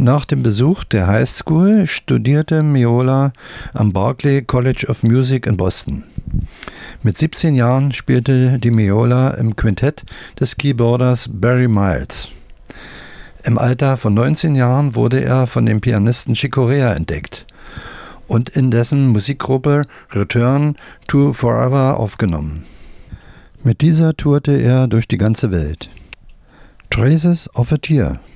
Nach dem Besuch der High School studierte Meola am Berklee College of Music in Boston. Mit 17 Jahren spielte die Meola im Quintett des Keyboarders Barry Miles. Im Alter von 19 Jahren wurde er von dem Pianisten Chick Corea entdeckt und in dessen Musikgruppe Return to Forever aufgenommen. Mit dieser tourte er durch die ganze Welt. Traces of a Tear.